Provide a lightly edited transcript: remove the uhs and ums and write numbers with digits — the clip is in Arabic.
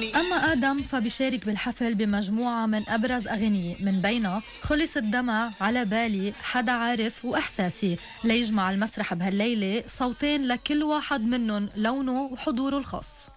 أما آدم فبيشارك بالحفل بمجموعة من أبرز أغنية، من بينها خلص الدمع، على بالي، حدا عارف وإحساسي، ليجمع المسرح بهالليلة صوتين لكل واحد منهم لونه وحضوره الخاص.